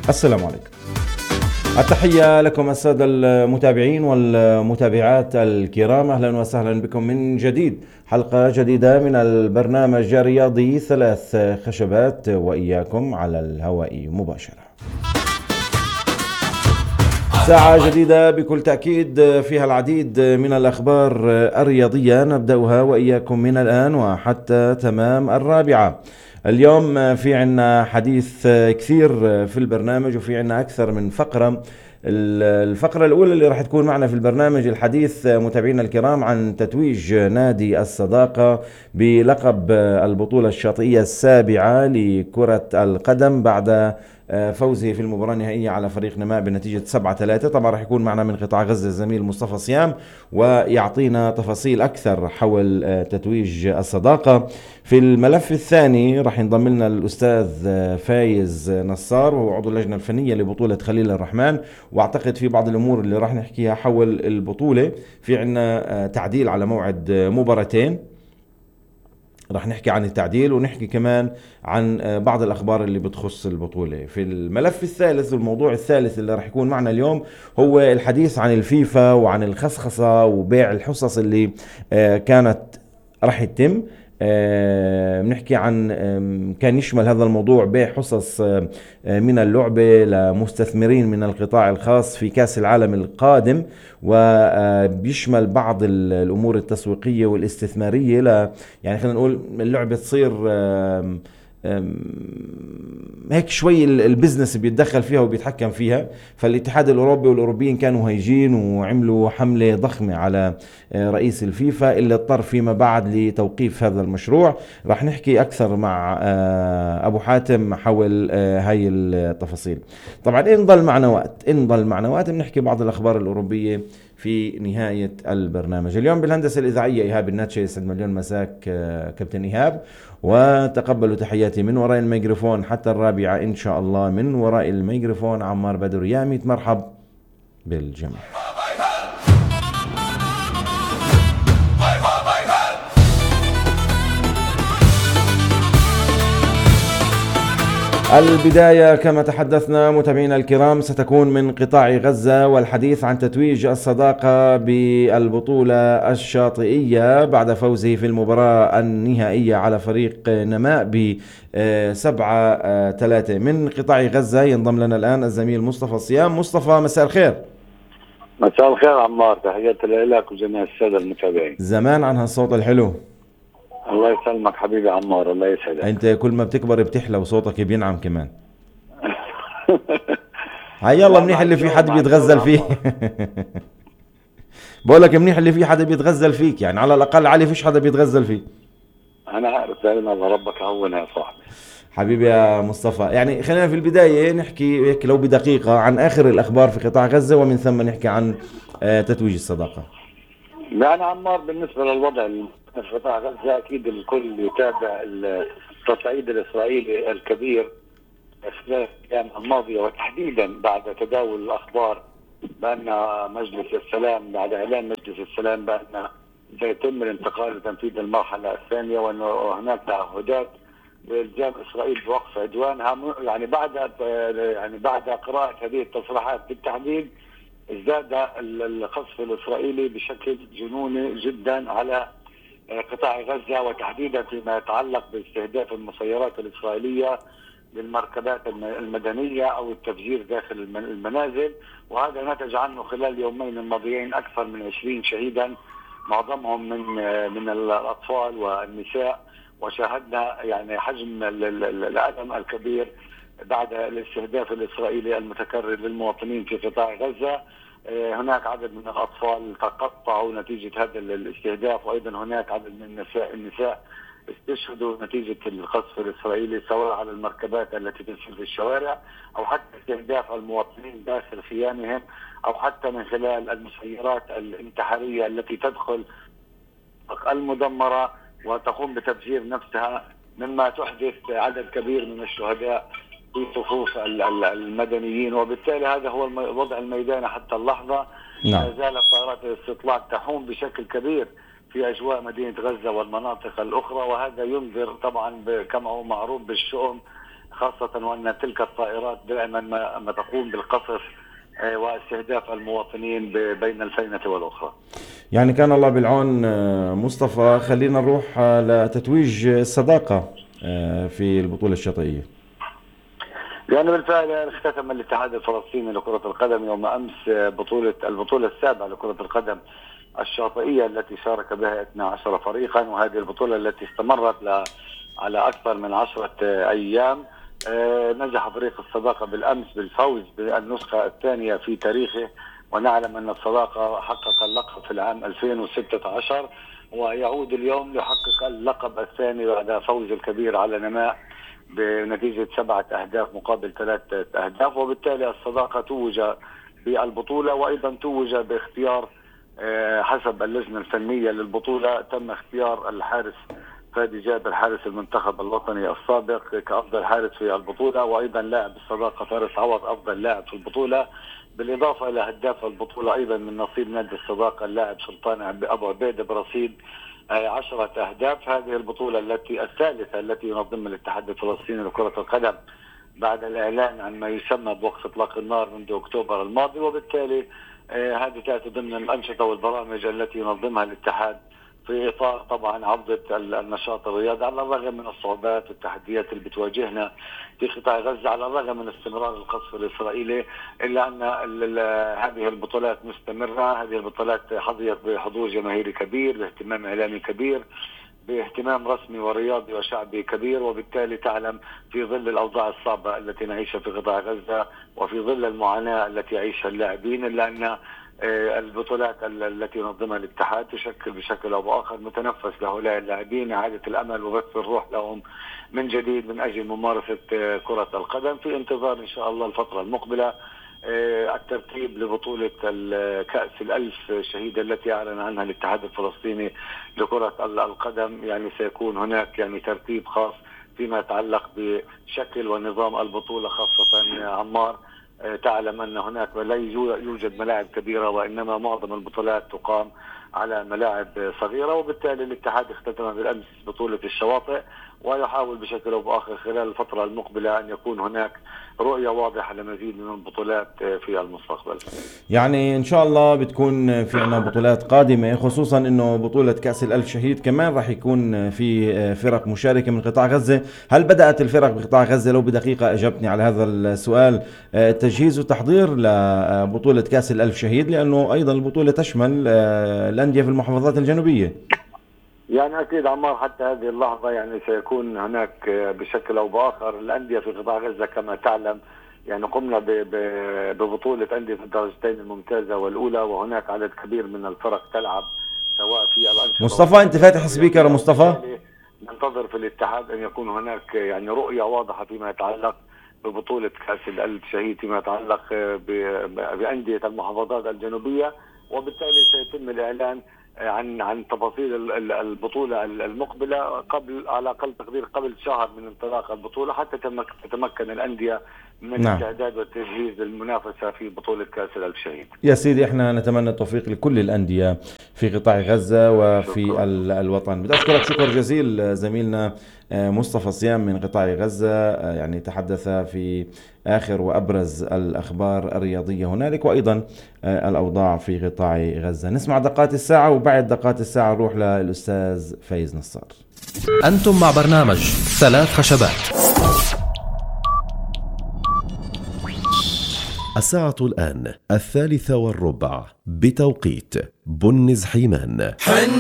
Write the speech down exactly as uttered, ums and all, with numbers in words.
السلام عليكم. التحية لكم السادة المتابعين والمتابعات الكرام، أهلا وسهلا بكم من جديد، حلقة جديدة من البرنامج الرياضي ثلاث خشبات وإياكم على الهواء مباشرة. ساعة جديدة بكل تأكيد فيها العديد من الأخبار الرياضية، نبدأها وإياكم من الآن وحتى تمام الرابعة. اليوم في عنا حديث كثير في البرنامج وفي عنا أكثر من فقرة. الفقرة الأولى اللي راح تكون معنا في البرنامج الحديث متابعينا الكرام عن تتويج نادي الصداقة بلقب البطولة الشاطئية السابعة لكرة القدم بعد فوزه في المباراة النهائية على فريق نماء بنتيجة سبعة ثلاثة. طبعا راح يكون معنا من قطاع غزة الزميل مصطفى صيام ويعطينا تفاصيل أكثر حول تتويج الصداقة. في الملف الثاني راح ينضم لنا الأستاذ فايز نصار وهو عضو اللجنة الفنية لبطولة خليل الرحمن، واعتقد في بعض الأمور اللي راح نحكيها حول البطولة. في عنا تعديل على موعد مباراتين، راح نحكي عن التعديل ونحكي كمان عن بعض الأخبار اللي بتخص البطولة. في الملف الثالث والموضوع الثالث اللي راح يكون معنا اليوم هو الحديث عن الفيفا وعن الخصخصة وبيع الحصص اللي كانت راح يتم. بنحكي عن كان يشمل هذا الموضوع بيع حصص من اللعبة لمستثمرين من القطاع الخاص في كأس العالم القادم، وبيشمل بعض الأمور التسويقية والاستثمارية ل يعني خلينا نقول اللعبة تصير هيك شوي البزنس بيتدخل فيها وبيتحكم فيها. فالاتحاد الأوروبي والأوروبيين كانوا هيجين وعملوا حملة ضخمة على رئيس الفيفا اللي اضطر فيما بعد لتوقيف هذا المشروع. راح نحكي أكثر مع أبو حاتم حول هاي التفاصيل. طبعا إن ضل معنا وقت إن ضل معنا وقت بنحكي بعض الأخبار الأوروبية في نهاية البرنامج. اليوم بالهندسة الإذاعية إيهاب الناتشي. يسعد مليون مساك كابتن إيهاب، وتقبلوا تحياتي من وراء الميكروفون حتى الرابعة إن شاء الله. من وراء الميكروفون عمار بدر ياميت. مرحب بالجميع. البداية كما تحدثنا متابعينا الكرام ستكون من قطاع غزة والحديث عن تتويج الصداقة بالبطولة الشاطئية بعد فوزه في المباراة النهائية على فريق نماء بسبعة ثلاثة. من قطاع غزة ينضم لنا الآن الزميل مصطفى صيام. مصطفى مساء الخير. مساء الخير عمار، تحياتي لك وجميع السادة المتابعين. زمان عن هالصوت الحلو. الله يسلمك حبيبي عمار، الله يسعدك. انت كل ما بتكبر بتحلى وصوتك بينعم كمان. هاي يلا منيح اللي في حد بيتغزل فيه. بقولك منيح اللي في حدا بيتغزل فيك، يعني على الأقل علي فيش حدا بيتغزل فيه. أنا عارف دائما ربك هون يا صاحبي. حبيبي يا مصطفى، يعني خلينا في البداية نحكي هيك لو بدقيقة عن آخر الأخبار في قطاع غزة ومن ثم نحكي عن تتويج الصداقة. يعني عمار بالنسبة للوضع في قطاع غزة أكيد الكل يتابع التصعيد الإسرائيلي الكبير خلال الأيام الماضية، وتحديدا بعد تداول الأخبار بأن مجلس السلام بعد إعلان مجلس السلام بأن سيتم الانتقال لتنفيذ المرحلة الثانية، وأنه هناك تعهدات بإلزام إسرائيل بوقف عدوانها. يعني بعد يعني بعد قراءة هذه التصريحات بالتحديد ازداد القصف الإسرائيلي بشكل جنوني جدا على قطاع غزة، وتحديدا فيما يتعلق باستهداف المسيرات الإسرائيلية للمركبات المدنية أو التفجير داخل المنازل. وهذا نتج عنه خلال اليومين الماضيين أكثر من عشرين شهيدا، معظمهم من من الأطفال والنساء. وشاهدنا يعني حجم الألم الكبير بعد الاستهداف الإسرائيلي المتكرر للمواطنين في قطاع غزة. هناك عدد من الأطفال تقطعوا نتيجة هذا الاستهداف، وأيضا هناك عدد من النساء النساء استشهدوا نتيجة القصف الإسرائيلي سواء على المركبات التي تسير في الشوارع أو حتى استهداف المواطنين داخل خيامهم، أو حتى من خلال المسيرات الانتحارية التي تدخل المدمرة وتقوم بتفجير نفسها، مما تحدث عدد كبير من الشهداء في صفوف المدنيين. وبالتالي هذا هو الوضع الميداني حتى اللحظة. نعم. لا زالت طائرات الاستطلاع تحوم بشكل كبير في أجواء مدينة غزة والمناطق الأخرى، وهذا ينذر طبعا كما هو معروف بالشؤم خاصة وأن تلك الطائرات دائما ما, ما تقوم بالقصف واستهداف المواطنين بين الفينة والأخرى. يعني كان الله بالعون مصطفى. خلينا نروح لتتويج الصداقة في البطولة الشاطئية. يعني بالفعل اختتم الاتحاد الفلسطيني لكرة القدم يوم أمس بطولة البطولة السابعة لكرة القدم الشاطئية التي شارك بها اثنا عشر فريقا، وهذه البطولة التي استمرت ل... على أكثر من عشرة أيام. آه نجح فريق الصداقة بالأمس بالفوز بالنسخة الثانية في تاريخه، ونعلم أن الصداقة حقق اللقب في العام ألفين وستة عشر ويعود اليوم ليحقق اللقب الثاني بعد فوز الكبير على نماء بنتيجة سبعة أهداف مقابل ثلاثة أهداف. وبالتالي الصداقة توج بالبطولة، وأيضا توج باختيار حسب اللجنة الفنية للبطولة تم اختيار الحارس فادي جابر حارس المنتخب الوطني السابق كأفضل حارس في البطولة، وأيضا لاعب الصداقة فارس عوض أفضل لاعب في البطولة، بالإضافة إلى هداف البطولة أيضا من نصيب نادي الصداقة اللاعب سلطان أبو عبيد برصيد عشرة أهداف. هذه البطولة التي الثالثة التي ينظمها الاتحاد الفلسطيني لكرة القدم بعد الإعلان عن ما يسمى بوقف إطلاق النار منذ أكتوبر الماضي، وبالتالي آه هذه تأتي ضمن الأنشطة والبرامج التي ينظمها الاتحاد في إطار طبعا عودة النشاط الرياضي على الرغم من الصعوبات والتحديات اللي بتواجهنا في قطاع غزة، على الرغم من استمرار القصف الإسرائيلي، إلا أن هذه البطولات مستمرة. هذه البطولات حظيت بحضور جماهيري كبير، باهتمام إعلامي كبير، باهتمام رسمي ورياضي وشعبي كبير، وبالتالي تعلم في ظل الأوضاع الصعبة التي نعيشها في قطاع غزة وفي ظل المعاناة التي يعيشها اللاعبين، إلا أن البطولات التي ينظمها الاتحاد تشكل بشكل أو بآخر متنفس لهؤلاء اللاعبين، إعادة الأمل وبث الروح لهم من جديد من أجل ممارسة كرة القدم، في انتظار إن شاء الله الفترة المقبلة الترتيب لبطولة كأس الألف شهيد التي أعلن عنها الاتحاد الفلسطيني لكرة القدم. يعني سيكون هناك يعني ترتيب خاص فيما يتعلق بشكل ونظام البطولة، خاصة عمار تعلم أن هناك لا يوجد ملاعب كبيرة، وإنما معظم البطولات تقام على ملاعب صغيرة، وبالتالي الاتحاد اختتم بالأمس بطولة الشواطئ ويحاول بشكل أو بآخر خلال الفترة المقبلة أن يكون هناك رؤية واضحة لمزيد من البطولات في المستقبل. يعني إن شاء الله بتكون في عنا بطولات قادمة، خصوصا إنه بطولة كأس الألف شهيد كمان راح يكون في فرق مشاركة من قطاع غزة. هل بدأت الفرق بقطاع غزة؟ لو بدقيقة أجبتني على هذا السؤال، التجهيز وتحضير لبطولة كأس الألف شهيد، لأنه أيضا البطولة تشمل الأندية في المحافظات الجنوبية. يعني أكيد عمار حتى هذه اللحظة يعني سيكون هناك بشكل أو بآخر الأندية في قطاع غزة كما تعلم، يعني قمنا ببطولة أندية الدرجتين الممتازة والأولى، وهناك عدد كبير من الفرق تلعب سواء في الأنشطة. مصطفى أنت فاتح سبيكر مصطفى؟ ننتظر في الاتحاد أن يكون هناك يعني رؤية واضحة فيما يتعلق ببطولة كأس الألف شهيد، فيما يتعلق بأندية المحافظات الجنوبية، وبالتالي سيتم الإعلان عن عن تفاصيل البطولة المقبلة قبل على أقل تقدير قبل شهر من انطلاق البطولة، حتى تتمكن الأندية من نعم. الاستعداد والتجهيز للمنافسة في بطولة كأس الألف شهيد. يا سيدي احنا نتمنى التوفيق لكل الأندية في قطاع غزة وفي شكرا. الوطن. بدي أشكرك شكر جزيل زميلنا مصطفى صيام من قطاع غزة، يعني تحدث في آخر وأبرز الأخبار الرياضية هنالك وأيضا الأوضاع في قطاع غزة. نسمع دقات الساعة، وبعد دقات الساعة نروح للأستاذ فايز نصار. أنتم مع برنامج ثلاث خشبات. الساعة الآن الثالثة والربع بتوقيت بنز حيمان.